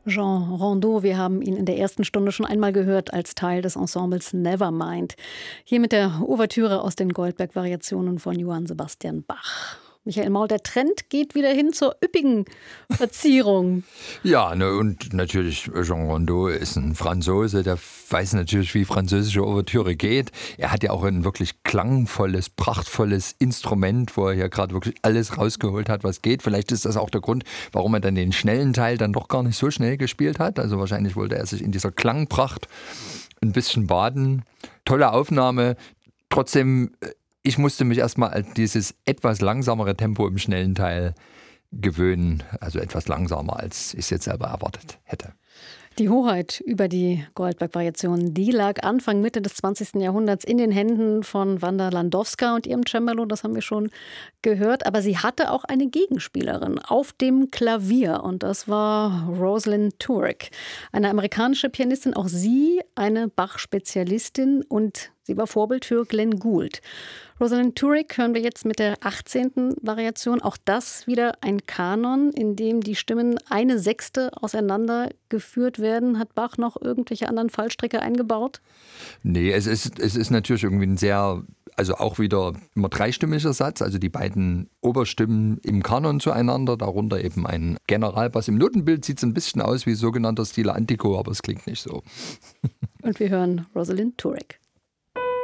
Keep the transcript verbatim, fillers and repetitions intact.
Jean Rondeau, wir haben ihn in der ersten Stunde schon einmal gehört als Teil des Ensembles Nevermind. Hier mit der Ouvertüre aus den Goldberg-Variationen von Johann Sebastian Bach. Michael Maul, der Trend geht wieder hin zur üppigen Verzierung. Ja, ne, und natürlich Jean Rondeau ist ein Franzose, der weiß natürlich, wie französische Ouvertüre geht. Er hat ja auch ein wirklich klangvolles, prachtvolles Instrument, wo er ja gerade wirklich alles rausgeholt hat, was geht. Vielleicht ist das auch der Grund, warum er dann den schnellen Teil dann doch gar nicht so schnell gespielt hat. Also wahrscheinlich wollte er sich in dieser Klangpracht ein bisschen baden. Tolle Aufnahme. Trotzdem, ich musste mich erstmal an dieses etwas langsamere Tempo im schnellen Teil gewöhnen. Also etwas langsamer, als ich es jetzt selber erwartet hätte. Die Hoheit über die Goldberg-Variationen, die lag Anfang, Mitte des zwanzigsten Jahrhunderts in den Händen von Wanda Landowska und ihrem Cembalo, das haben wir schon gehört. Aber sie hatte auch eine Gegenspielerin auf dem Klavier und das war Rosalind Turek, eine amerikanische Pianistin, auch sie eine Bach-Spezialistin und sie war Vorbild für Glenn Gould. Rosalind Turek hören wir jetzt mit der achtzehnten Variation. Auch das wieder ein Kanon, in dem die Stimmen eine Sechste auseinandergeführt werden. Hat Bach noch irgendwelche anderen Fallstricke eingebaut? Nee, es ist, es ist natürlich irgendwie ein sehr, also auch wieder immer dreistimmiger Satz. Also die beiden Oberstimmen im Kanon zueinander, darunter eben ein Generalbass. Im Notenbild sieht es ein bisschen aus wie sogenannter Stile Antico, aber es klingt nicht so. Und wir hören Rosalind Turek.